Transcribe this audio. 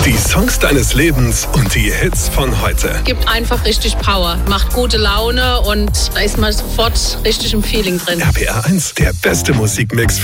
Die Songs deines Lebens und die Hits von heute. Gibt einfach richtig Power, macht gute Laune und da ist man sofort richtig im Feeling drin. RPR 1, der beste Musikmix